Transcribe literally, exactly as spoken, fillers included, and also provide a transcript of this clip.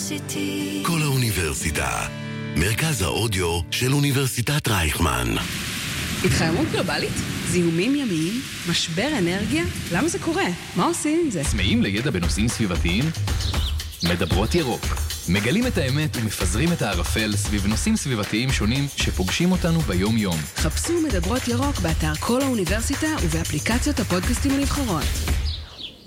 כל האוניברסיטה, מרכז האודיו של אוניברסיטת רייכמן. התחממות גלובלית? זיהומים ימיים? משבר אנרגיה? למה זה קורה? מה עושים עם זה? צמאים לידע בנושאים סביבתיים? מדברות ירוק. מגלים את האמת ומפזרים את הערפל סביב נושאים סביבתיים שונים שפוגשים אותנו ביום יום. חפשו מדברות ירוק באתר כל האוניברסיטה ובאפליקציות הפודקאסטים הנבחרות.